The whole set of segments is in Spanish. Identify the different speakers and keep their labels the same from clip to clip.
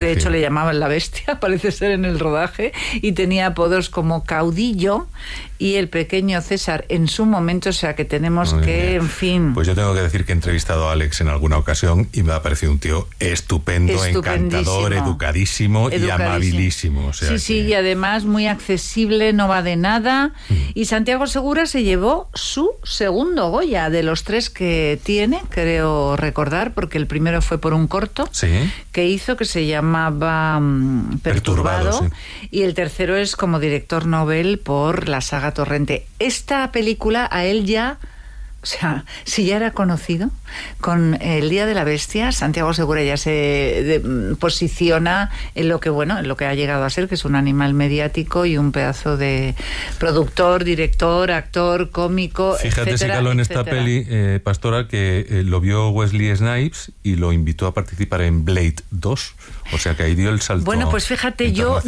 Speaker 1: De hecho, le llamaban la bestia, parece ser, en el rodaje, y tenía apodos como Caudillo y el pequeño César en su momento, o sea que tenemos que, en fin...
Speaker 2: Pues yo tengo que decir que he entrevistado a Alex en alguna ocasión y me ha parecido un tío estupendo, encantador, educadísimo y amabilísimo. O sea
Speaker 1: sí, y además muy accesible, no va de nada. Y Santiago Segura se llevó su segundo Goya, de los 3 que tiene, creo recordar, porque el primero fue por un corto que hizo, que se llamaba Perturbado, y el tercero es como director Nobel por la saga Torrente. Esta película a él ya, o sea, si ya era conocido, con El Día de la Bestia, Santiago Segura ya se posiciona en lo que, bueno, en lo que ha llegado a ser, que es un animal mediático y un pedazo de productor, director, actor, cómico,
Speaker 2: fíjate,
Speaker 1: etcétera,
Speaker 2: si caló en
Speaker 1: etcétera.
Speaker 2: esta peli, Pastora, que lo vio Wesley Snipes y lo invitó a participar en Blade 2. O sea que ahí dio el salto.
Speaker 1: Bueno, pues fíjate, yo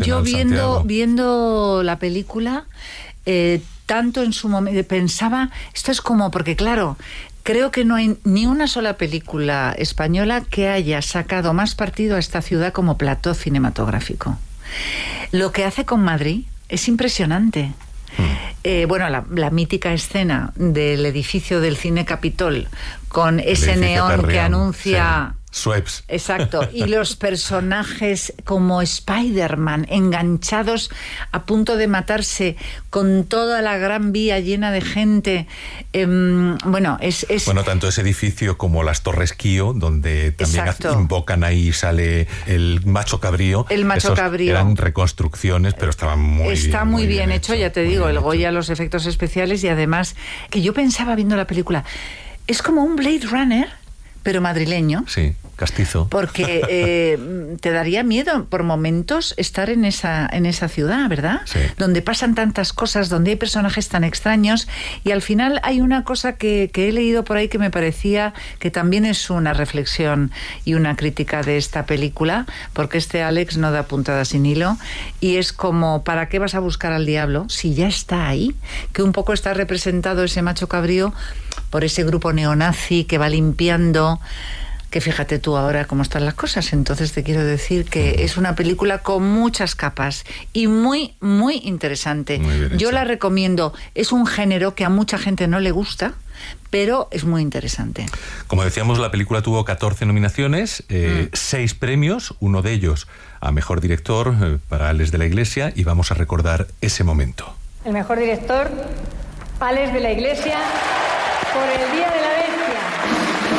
Speaker 1: viendo la película, tanto en su momento pensaba, esto es como, porque claro, creo que no hay ni una sola película española que haya sacado más partido a esta ciudad como plató cinematográfico. Lo que hace con Madrid es impresionante. Bueno, la mítica escena del edificio del Cine Capitol con ese neón que anuncia...
Speaker 2: Schweppes.
Speaker 1: Exacto, y los personajes como Spider-Man enganchados a punto de matarse con toda la Gran Vía llena de gente. Bueno,
Speaker 2: Bueno, tanto ese edificio como las Torres Kío, donde también invocan ahí, sale el macho cabrío.
Speaker 1: El macho cabrío.
Speaker 2: Eran reconstrucciones, pero estaban muy bien
Speaker 1: hecho, ya te digo, el Goya, los efectos especiales, y además que yo pensaba viendo la película, es como un Blade Runner, pero madrileño.
Speaker 2: Sí, castizo.
Speaker 1: Porque te daría miedo por momentos estar en esa ciudad, ¿verdad?
Speaker 2: Sí.
Speaker 1: Donde pasan tantas cosas, donde hay personajes tan extraños, y al final hay una cosa que he leído por ahí que me parecía que también es una reflexión y una crítica de esta película, porque este Alex no da puntada sin hilo, y es como, ¿para qué vas a buscar al diablo si ya está ahí? Que un poco está representado ese macho cabrío por ese grupo neonazi que va limpiando, que fíjate tú ahora cómo están las cosas. Entonces te quiero decir que es una película con muchas capas y muy, muy interesante.
Speaker 2: Muy
Speaker 1: Yo la recomiendo. Es un género que a mucha gente no le gusta, pero es muy interesante.
Speaker 2: Como decíamos, la película tuvo 14 nominaciones, 6 premios, uno de ellos a Mejor Director para Alex de la Iglesia, y vamos a recordar ese momento.
Speaker 3: El mejor director, Alex de la Iglesia, por El Día de la